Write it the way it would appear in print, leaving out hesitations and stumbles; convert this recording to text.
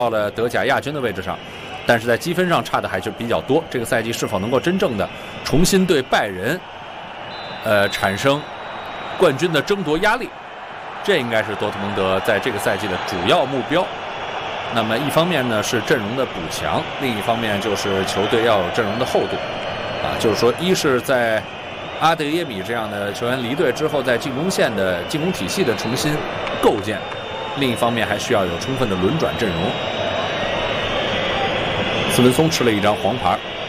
到了德甲亚军的位置上，但是在积分上差的还是比较多。这个赛季是否能够真正的重新对拜仁，产生冠军的争夺压力，这应该是多特蒙德在这个赛季的主要目标。那么一方面呢是阵容的补强，另一方面就是球队要有阵容的厚度就是说，一是在阿德耶米这样的球员离队之后，在进攻线的进攻体系的重新构建，另一方面还需要有充分的轮转阵容。斯文松吃了一张黄牌。